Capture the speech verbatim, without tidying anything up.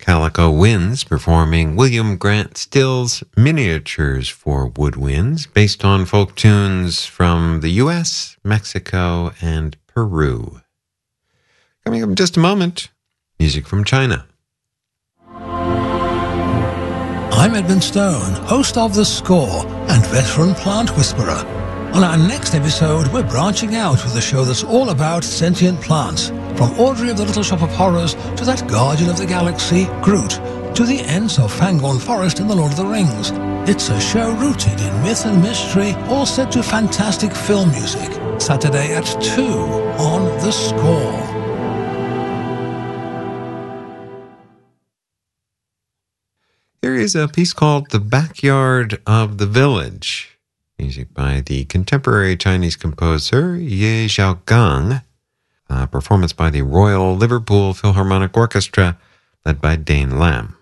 Calico Winds performing William Grant Still's Miniatures for Woodwinds, based on folk tunes from the U S, Mexico, and Peru. Coming up in just a moment, music from China. I'm Edmund Stone, host of The Score and veteran plant whisperer. On our next episode, we're branching out with a show that's all about sentient plants, from Audrey of the Little Shop of Horrors to that Guardian of the Galaxy, Groot, to the Ents of Fangorn Forest in The Lord of the Rings. It's a show rooted in myth and mystery, all set to fantastic film music. Saturday at two on The Score. Here is a piece called The Backyard of the Village. Music by the contemporary Chinese composer Ye Xiaogang. A performance by the Royal Liverpool Philharmonic Orchestra, led by Dane Lamb.